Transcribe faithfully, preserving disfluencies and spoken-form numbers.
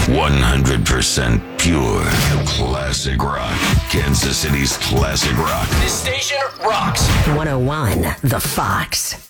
one hundred percent pure classic rock. Kansas City's classic rock. This station rocks. one oh one The Fox.